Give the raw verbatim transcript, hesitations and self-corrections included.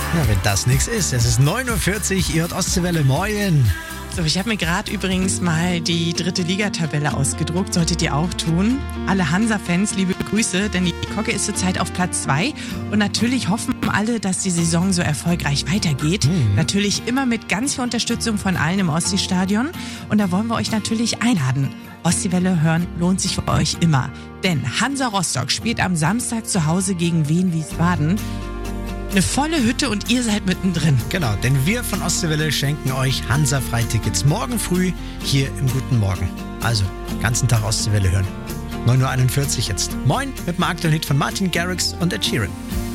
Na, wenn das nichts ist. Es ist neun Uhr vierzig, ihr hört Ostseewelle, moin. So, ich habe mir gerade übrigens mal die dritte Ligatabelle ausgedruckt, solltet ihr auch tun. Alle Hansa-Fans, liebe Grüße, denn die Kocke ist zurzeit auf Platz zwei. Und natürlich hoffen alle, dass die Saison so erfolgreich weitergeht. Mhm. Natürlich immer mit ganz viel Unterstützung von allen im Ostseestadion. Und da wollen wir euch natürlich einladen. Ostseewelle hören lohnt sich für euch immer. Denn Hansa Rostock spielt am Samstag zu Hause gegen Wien Wiesbaden. Eine volle Hütte und ihr seid mittendrin. Genau, denn wir von Ostseewelle schenken euch Hansa-Freitickets morgen früh hier im Guten Morgen. Also, ganzen Tag Ostseewelle hören. neun Uhr einundvierzig jetzt. Moin mit dem aktuellen Hit von Martin Garrix und Ed Sheeran.